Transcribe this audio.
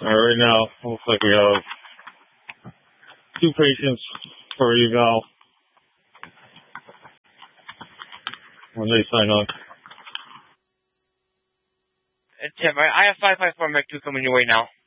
Right now, looks like we have 2 patients for eval when they sign on. Tim, I have 554 Mech 2 coming your way now.